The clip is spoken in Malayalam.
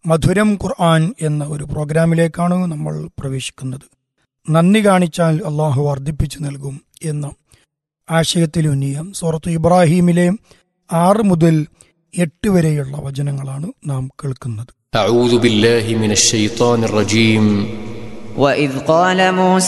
മധുരം ഖുർആൻ എന്ന ഒരു പ്രോഗ്രാമിലേക്കാണ് നമ്മൾ പ്രവേശിക്കുന്നത്. നന്ദി കാണിച്ചാൽ അള്ളാഹു വർദ്ധിപ്പിച്ചു നൽകും എന്ന ആശയത്തിലൂന്നിയ സൂറത്ത് ഇബ്രാഹീമിലെ 6 മുതൽ 8 വരെയുള്ള വചനങ്ങളാണ് നാം കേൾക്കുന്നത്. അഊദു ബില്ലാഹി മിനശ് ശൈത്വാനിർ റജീം. وإذ قال موسى